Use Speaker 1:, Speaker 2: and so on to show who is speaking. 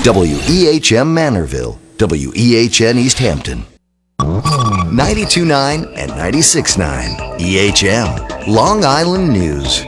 Speaker 1: WEHM Manorville, WEHN East Hampton. 92.9 and 96.9 EHM, Long Island News.